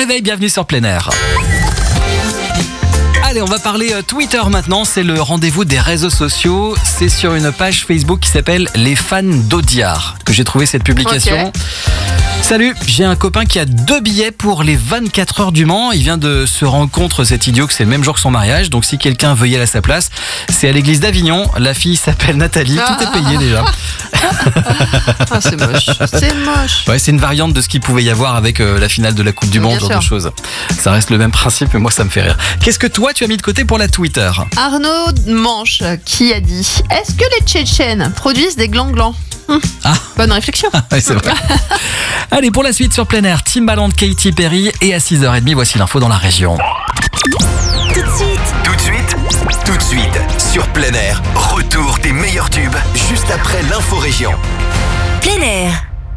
réveil, bienvenue sur Plein Air. Allez, on va parler Twitter maintenant, c'est le rendez-vous des réseaux sociaux. C'est sur une page Facebook qui s'appelle Les Fans d'Audiard que j'ai trouvé cette publication. Okay. Salut, j'ai un copain qui a 2 billets pour les 24 heures du Mans. Il vient de se rendre compte, cet idiot, que c'est le même jour que son mariage. Donc si quelqu'un veut y aller à sa place, c'est à l'église d'Avignon. La fille s'appelle Nathalie, tout est payé déjà. Ah, c'est moche, c'est moche. Ouais, c'est une variante de ce qu'il pouvait y avoir avec la finale de la Coupe du Monde, ce genre de choses. Ça reste le même principe, mais moi ça me fait rire. Qu'est-ce que toi tu as mis de côté pour la Twitter ? Arnaud Manche qui a dit: est-ce que les Tchétchènes produisent des glands-glands ? Bonne réflexion. Ouais, c'est vrai. Allez, pour la suite sur Plein Air, Timbaland, Katy Perry, et à 6h30, voici l'info dans la région. Tout de suite, sur Plein Air, retour des meilleurs tubes, juste après l'info-région. Plein Air.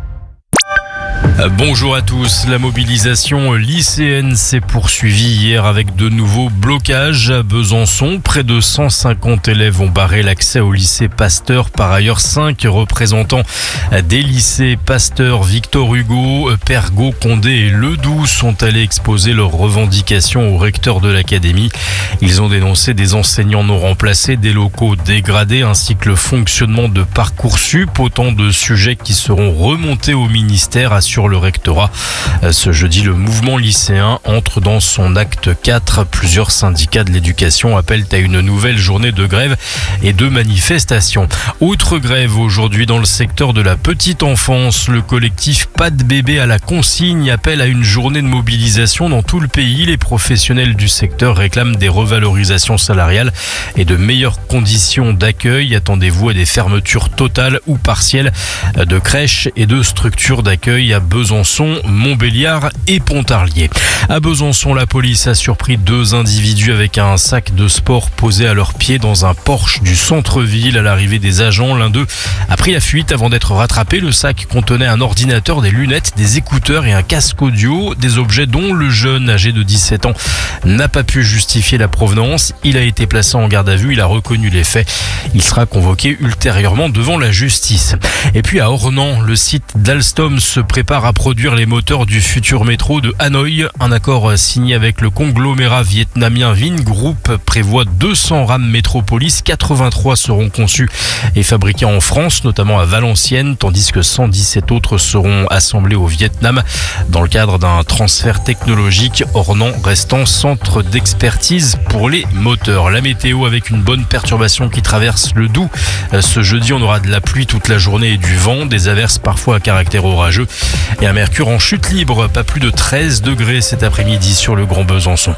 Bonjour à tous. La mobilisation lycéenne s'est poursuivie hier avec de nouveaux blocages à Besançon. Près de 150 élèves ont barré l'accès au lycée Pasteur. Par ailleurs, 5 représentants des lycées Pasteur, Victor Hugo, Pergaud, Condé et Ledoux sont allés exposer leurs revendications au recteur de l'académie. Ils ont dénoncé des enseignants non remplacés, des locaux dégradés ainsi que le fonctionnement de Parcoursup. Autant de sujets qui seront remontés au ministère, assure le rectorat. Ce jeudi, le mouvement lycéen entre dans son acte 4. Plusieurs syndicats de l'éducation appellent à une nouvelle journée de grève et de manifestation. Autre grève aujourd'hui dans le secteur de la petite enfance. Le collectif Pas de bébé à la consigne appelle à une journée de mobilisation dans tout le pays. Les professionnels du secteur réclament des revalorisations salariales et de meilleures conditions d'accueil. Attendez-vous à des fermetures totales ou partielles de crèches et de structures d'accueil à Besançon, Montbéliard et Pontarlier. À Besançon, la police a surpris 2 individus avec un sac de sport posé à leurs pieds dans un Porsche du centre-ville. À l'arrivée des agents, l'un d'eux a pris la fuite avant d'être rattrapé. Le sac contenait un ordinateur, des lunettes, des écouteurs et un casque audio, des objets dont le jeune âgé de 17 ans n'a pas pu justifier la provenance. Il a été placé en garde à vue, il a reconnu les faits. Il sera convoqué ultérieurement devant la justice. Et puis à Ornans, le site d'Alstom se prépare à produire les moteurs du futur métro de Hanoï. Un accord signé avec le conglomérat vietnamien Vingroup prévoit 200 rames Métropolis. 83 seront conçues et fabriquées en France, notamment à Valenciennes, tandis que 117 autres seront assemblées au Vietnam dans le cadre d'un transfert technologique. Ornans restant centre d'expertise pour les moteurs. La météo avec une bonne perturbation qui traverse le Doubs. Ce jeudi, on aura de la pluie toute la journée et du vent, des averses parfois à caractère orageux et un mercure en chute libre, pas plus de 13 degrés cet après-midi sur le Grand Besançon.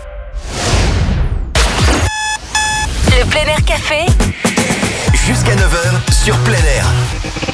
Le Plein Air Café Jusqu'à 9h sur Plein Air.